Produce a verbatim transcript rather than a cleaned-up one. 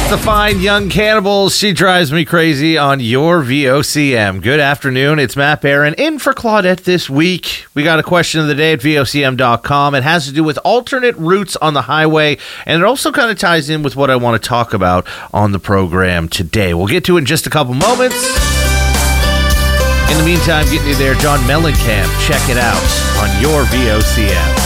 It's the fine young cannibals. She drives me crazy on your V O C M. Good afternoon. It's Matt Barron in for Claudette this week. We got a question of the day at V O C M dot com. It has to do with alternate routes on the highway, and it also kind of ties in with what I want to talk about on the program today. We'll get to it in just a couple moments. In the meantime, getting you there, John Mellencamp. Check it out on your V O C M.